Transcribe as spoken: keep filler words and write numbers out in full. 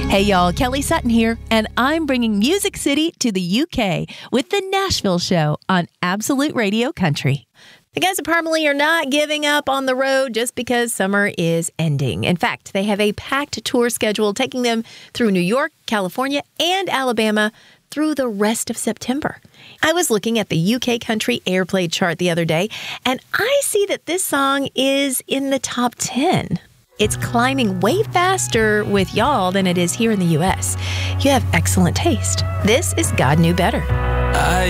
Hey y'all, Kelly Sutton here, and I'm bringing Music City to the U K with the Nashville Show on Absolute Radio Country. The guys at Parmalee are not giving up on the road just because summer is ending. In fact, they have a packed tour schedule taking them through New York, California, and Alabama through the rest of September. I was looking at the U K Country Airplay chart the other day, and I see that this song is in the top ten. It's climbing way faster with y'all than it is here in the U S. You have excellent taste. This is God Knew Better. I